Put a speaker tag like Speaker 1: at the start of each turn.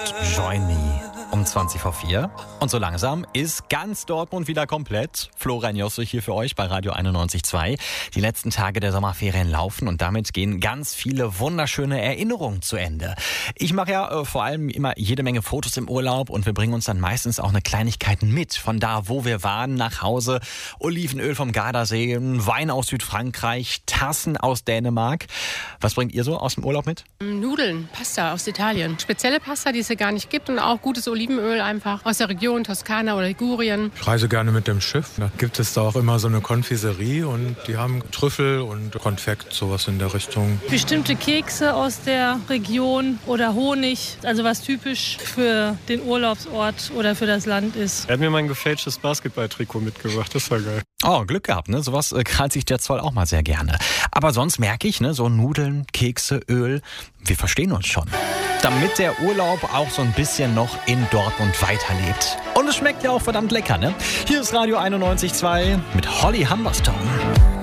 Speaker 1: mit Join Me um 20 vor 4. Und so langsam ist ganz Dortmund wieder komplett. Florian Josse hier für euch bei Radio 91.2. Die letzten Tage der Sommerferien laufen und damit gehen ganz viele wunderschöne Erinnerungen zu Ende. Ich mache ja vor allem immer jede Menge Fotos im Urlaub und wir bringen uns dann meistens auch eine Kleinigkeiten mit. Von da, wo wir waren, nach Hause. Olivenöl vom Gardasee, Wein aus Südfrankreich, Tassen aus Dänemark. Was bringt ihr so aus dem Urlaub mit?
Speaker 2: Nudeln, Pasta aus Italien. Spezielle Pasta, die es hier gar nicht gibt und auch gutes Olivenöl einfach aus der Region Toskana oder Ligurien.
Speaker 3: Ich reise gerne mit dem Schiff. Da gibt es da auch immer so eine Konfiserie und die haben Trüffel und Konfekt, sowas in der Richtung.
Speaker 4: Bestimmte Kekse aus der Region oder Honig, also was typisch für den Urlaubsort oder für das Land ist.
Speaker 5: Er hat mir mein gefälschtes Basketballtrikot mitgebracht, das war geil.
Speaker 1: Oh, Glück gehabt, ne? Sowas krallt sich der Zoll auch mal sehr gerne. Aber sonst merke ich, ne, so Nudeln, Kekse, Öl, wir verstehen uns schon. Damit der Urlaub auch so ein bisschen noch in Dortmund weiterlebt. Und es schmeckt ja auch verdammt lecker, ne? Hier ist Radio 91.2 mit Holly Humberstone.